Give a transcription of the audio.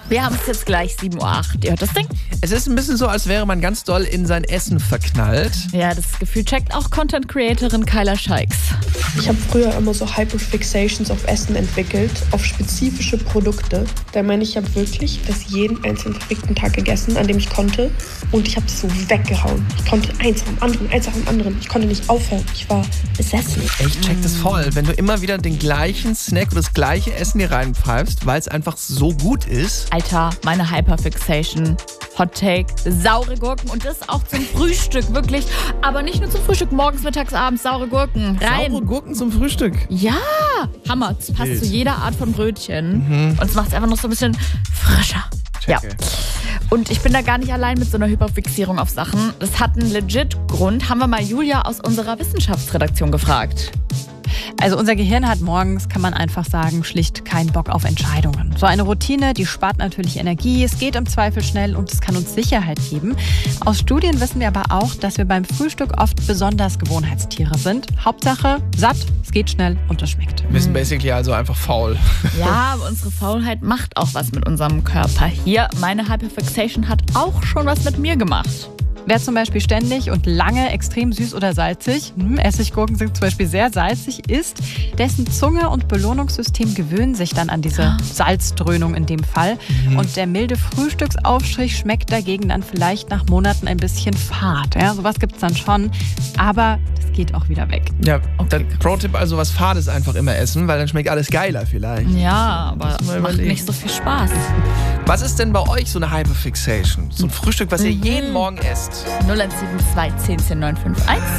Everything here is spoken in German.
Wir haben es jetzt gleich 7:08 Uhr. Ihr hört das Ding? Es ist ein bisschen so, als wäre man ganz doll in sein Essen verknallt. Ja, das Gefühl checkt auch Content-Creatorin Kyla Scheiks. Ich habe früher immer so Hyperfixations auf Essen entwickelt, auf spezifische Produkte. Da meine ich, habe wirklich das jeden einzelnen verfickten Tag gegessen, an dem ich konnte. Und ich habe es so weggehauen. Ich konnte eins nach dem anderen. Ich konnte nicht aufhören. Ich war besessen. Ich check das voll. Wenn du immer wieder den gleichen Snack oder das gleiche Essen dir reinpfeifst, weil es einfach so gut ist. Alter, meine Hyperfixation. Hot Take, saure Gurken und das auch zum Frühstück, wirklich. Aber nicht nur zum Frühstück, morgens, mittags, abends, saure Gurken. Rein. Saure Gurken zum Frühstück? Ja, Hammer. Das passt zu jeder Art von Brötchen. Und es macht es einfach noch so ein bisschen frischer. Checke. Ja. Und ich bin da gar nicht allein mit so einer Hyperfixierung auf Sachen. Das hat einen legit Grund. Haben wir mal Julia aus unserer Wissenschaftsredaktion gefragt. Also unser Gehirn hat morgens, kann man einfach sagen, schlicht keinen Bock auf Entscheidungen. So eine Routine, die spart natürlich Energie, es geht im Zweifel schnell und es kann uns Sicherheit geben. Aus Studien wissen wir aber auch, dass wir beim Frühstück oft besonders Gewohnheitstiere sind. Hauptsache satt, es geht schnell und es schmeckt. Wir sind basically also einfach faul. Ja, aber unsere Faulheit macht auch was mit unserem Körper. Hier, meine Hyperfixation hat auch schon was mit mir gemacht. Wer zum Beispiel ständig und lange extrem süß oder salzig, Essiggurken sind zum Beispiel sehr salzig, isst, dessen Zunge und Belohnungssystem gewöhnen sich dann an diese Salzdröhnung in dem Fall. Und der milde Frühstücksaufstrich schmeckt dagegen dann vielleicht nach Monaten ein bisschen fad. Ja, sowas gibt es dann schon, aber das geht auch wieder weg. Ja, dann Pro-Tipp, also was Fades einfach immer essen, weil dann schmeckt alles geiler vielleicht. Ja, aber mal macht überlegen. nicht so viel Spaß. Was ist denn bei euch so eine Hyperfixation? So ein Frühstück, was ihr jeden Morgen esst? 0172 10 10 951.